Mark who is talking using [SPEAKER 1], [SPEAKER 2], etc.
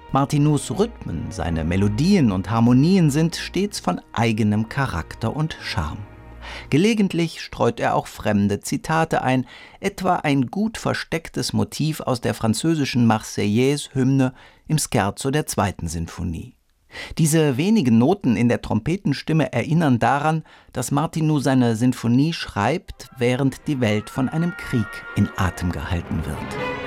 [SPEAKER 1] Martinus Rhythmen, seine Melodien und Harmonien sind stets von eigenem Charakter und Charme. Gelegentlich streut er auch fremde Zitate ein, etwa ein gut verstecktes Motiv aus der französischen Marseillaise-Hymne im Scherzo der 2. Sinfonie. Diese wenigen Noten in der Trompetenstimme erinnern daran, dass Martinus seine Sinfonie schreibt, während die Welt von einem Krieg in Atem gehalten wird.